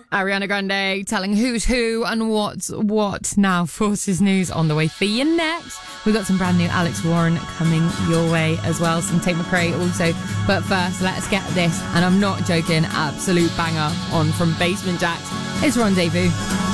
Ariana Grande telling who's who and what's what. Now, Forces News on the way for you next. We've got some brand new Alex Warren coming your way as well. Some Tate McRae also. But first, let's get this, and I'm not joking, absolute banger on from Basement Jaxx. It's Rendezvous.